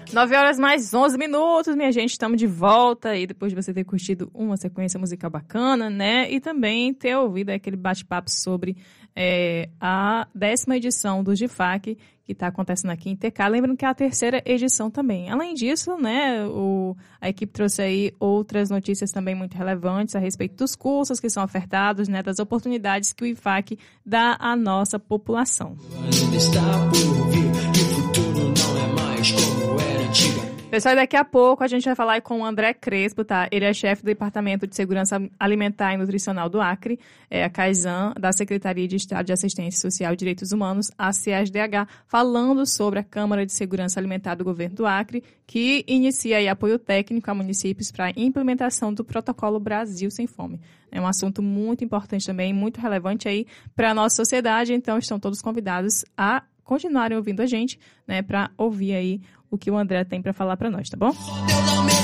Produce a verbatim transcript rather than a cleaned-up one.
nove horas mais onze minutos, minha gente, estamos de volta aí depois de você ter curtido uma sequência musical bacana, né? E também ter ouvido aquele bate-papo sobre é, a décima edição do GIFAC, que está acontecendo aqui em T K. Lembrando que é a terceira edição também. Além disso, né, o, a equipe trouxe aí outras notícias também muito relevantes a respeito dos cursos que são ofertados, né, das oportunidades que o IFAC dá à nossa população. Ainda está por vir, e o futuro não é mais como era antigamente. Pessoal, daqui a pouco a gente vai falar com o André Crespo, tá? Ele é chefe do Departamento de Segurança Alimentar e Nutricional do Acre, é a CAISAN, da Secretaria de Estado de Assistência Social e Direitos Humanos, a C A S D H, falando sobre a Câmara de Segurança Alimentar do Governo do Acre, que inicia aí apoio técnico a municípios para a implementação do Protocolo Brasil Sem Fome. É um assunto muito importante também, muito relevante aí para a nossa sociedade, então estão todos convidados a continuarem ouvindo a gente, né, para ouvir aí o que o André tem para falar para nós, tá bom?